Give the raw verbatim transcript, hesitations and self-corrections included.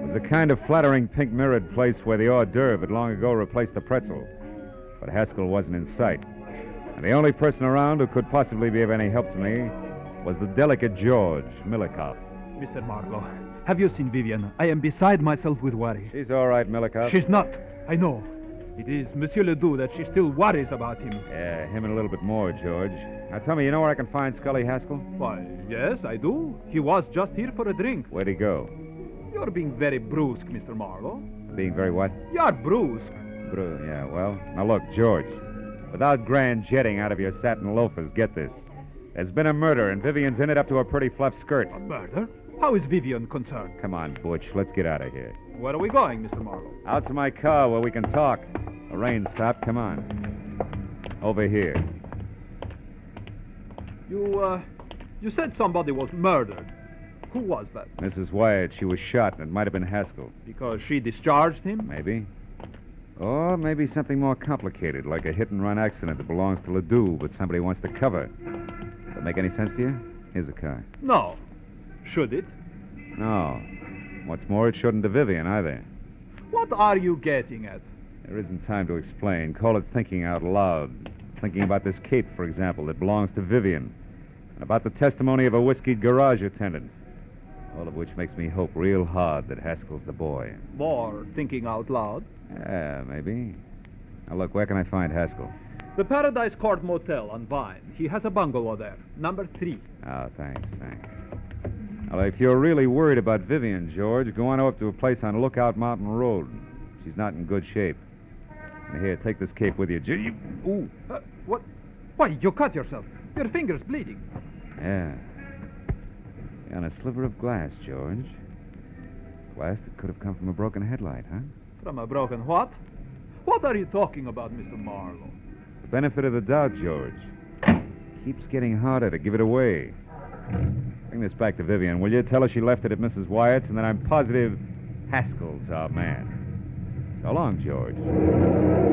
was a kind of flattering pink-mirrored place where the hors d'oeuvre had long ago replaced the pretzel. But Haskell wasn't in sight. And the only person around who could possibly be of any help to me was the delicate George Milikoff. Mister Marlowe, have you seen Vivian? I am beside myself with worry. She's all right, Milikoff. She's not. I know. It is Monsieur Ledoux that she still worries about him. Yeah, him and a little bit more, George. Now tell me, you know where I can find Scully Haskell? Why, yes, I do. He was just here for a drink. Where'd he go? You're being very brusque, Mister Marlowe. Being very what? You're brusque. Bru- yeah, well, now look, George. Without grand jetting out of your satin loafers, get this. There's been a murder, and Vivian's in it up to her pretty fluff skirt. A murder? How is Vivian concerned? Come on, Butch, let's get out of here. Where are we going, Mister Marlowe? Out to my car where we can talk. The rain stopped. Come on. Over here. You, uh, you said somebody was murdered. Who was that? Missus Wyatt, she was shot, and it might have been Haskell. Because she discharged him? Maybe. Or maybe something more complicated, like a hit-and-run accident that belongs to Ledoux, but somebody wants to cover it. Does that make any sense to you? Here's the car. No. Should it? No. What's more, it shouldn't to Vivian, either. What are you getting at? There isn't time to explain. Call it thinking out loud. Thinking about this cape, for example, that belongs to Vivian. And about the testimony of a whiskeyed garage attendant. All of which makes me hope real hard that Haskell's the boy. More thinking out loud? Yeah, maybe. Now, look, where can I find Haskell? The Paradise Court Motel on Vine. He has a bungalow there. Number three. Oh, thanks, thanks. Well, if you're really worried about Vivian, George, go on up to a place on Lookout Mountain Road. She's not in good shape. And here, take this cape with you. G- Ooh. Uh, what? Why, you cut yourself. Your finger's bleeding. Yeah. On a sliver of glass, George. Glass that could have come from a broken headlight, huh? From a broken what? What are you talking about, Mister Marlowe? The benefit of the doubt, George. Keeps getting harder to give it away. Bring this back to Vivian, will you? Tell her she left it at Missus Wyatt's, and then I'm positive Haskell's our man. So long, George.